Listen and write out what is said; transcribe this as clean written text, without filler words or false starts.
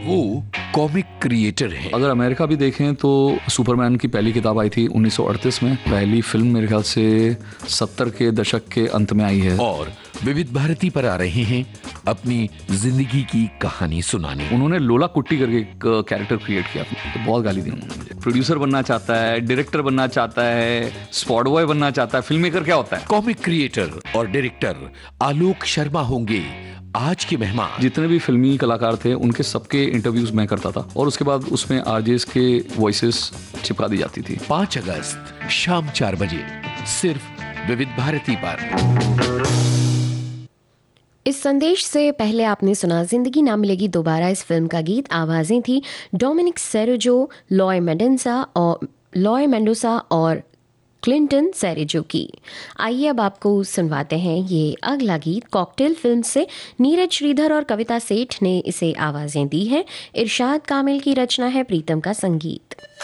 वो comic creator हैं। अगर अमेरिका भी देखें तो सुपरमैन की पहली किताब आई थी 1938 में। पहली फिल्म मेरे ख्याल से 70 के दशक के अंत में आई है। और विविध भारती पर आ रहे हैं अपनी जिंदगी की कहानी सुनाने। उन्होंने लोला कुट्टी करके एक कैरेक्टर क्रिएट किया था, तो बहुत गाली दी उन्होंने मुझे। प्रोड्यूसर बनना चाहता है, डायरेक्टर बनना चाहता है, स्पॉट बॉय बनना चाहता है, फिल्म मेकर क्या होता है? कॉमिक क्रिएटर और डायरेक्टर आलोक शर्मा होंगे आज के मेहमान। जितने भी फिल्मी कलाकार थे उनके सबके इंटरव्यूज मैं करता था और उसके बाद उसमें आरजेस के वॉइसेस चिपका दी जाती थी। 5 अगस्त शाम 4 बजे सिर्फ विविध भारती पर। इस संदेश से पहले आपने सुना जिंदगी ना मिलेगी दोबारा इस फिल्म का गीत। आवाजें थी डोमिनिक सेरेजो, लॉय मेंडोसा और क्लिंटन सेरेजो की। आइए अब आपको सुनवाते हैं ये अगला गीत। कॉकटेल फिल्म से नीरज श्रीधर और कविता सेठ ने इसे आवाजें दी हैं। इरशाद कामिल की रचना है, प्रीतम का संगीत।